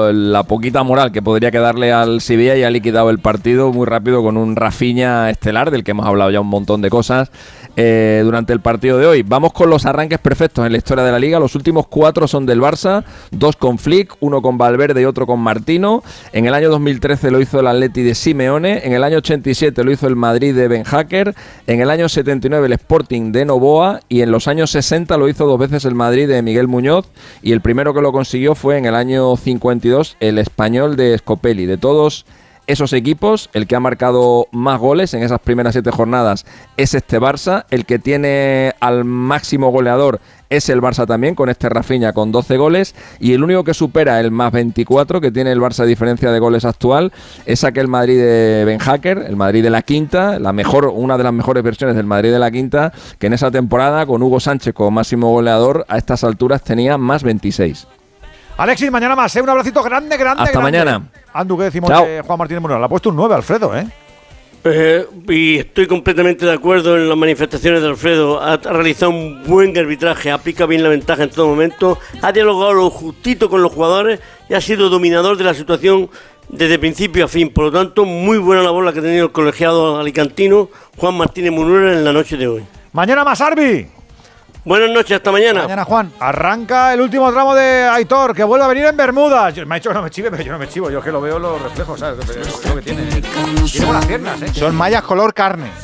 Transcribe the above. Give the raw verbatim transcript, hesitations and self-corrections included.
lo, la poquita moral que podría quedarle al Sevilla y ha liquidado el partido muy rápido con un Rafinha estelar, del que hemos hablado ya un montón de cosas eh, durante el partido de hoy. Vamos con los arranques perfectos en la historia de la Liga. Los últimos cuatro son del Barça, dos con Flick, uno con Valverde y otro con Martino. En el año dos mil trece lo hizo el Atleti de Simeone, en el año ochenta y siete lo hizo el Madrid de Ben Hacker, en el año setenta y nueve el Sporting de Novoa y en los años sesenta lo hizo dos veces el Madrid de Miguel Muñoz, y el primero que lo consiguió fue en el año cincuenta y dos el Español de Scopelli. De todos esos equipos, el que ha marcado más goles en esas primeras siete jornadas es este Barça. El que tiene al máximo goleador es el Barça también, con este Rafinha con doce goles, y el único que supera el más veinticuatro que tiene el Barça a diferencia de goles actual es aquel Madrid de Ben Hacker, el Madrid de la quinta, la mejor, una de las mejores versiones del Madrid de la quinta, que en esa temporada con Hugo Sánchez como máximo goleador a estas alturas tenía más veintiséis. Alexis, mañana más, ¿eh? Un abracito grande, grande, Hasta grande. mañana. Andu, ¿qué decimos Chao. de Juan Martínez Munoz? Le ha puesto un nueve, Alfredo, ¿eh? Eh, y estoy completamente de acuerdo en las manifestaciones de Alfredo. Ha, ha realizado un buen arbitraje, aplica bien la ventaja en todo momento, ha dialogado lo justito con los jugadores y ha sido dominador de la situación desde principio a fin. Por lo tanto, muy buena labor la que ha tenido el colegiado alicantino Juan Martínez Munuera en la noche de hoy. Mañana más, Arbi. Buenas noches, hasta mañana. Mañana, Juan. Arranca el último tramo de Aitor, que vuelve a venir en Bermudas. Yo, me ha dicho que no me chive, pero yo no me chivo. Yo que lo veo los reflejos, ¿sabes? Lo que tiene. Tiene buenas piernas, ¿eh? Son mallas color carne.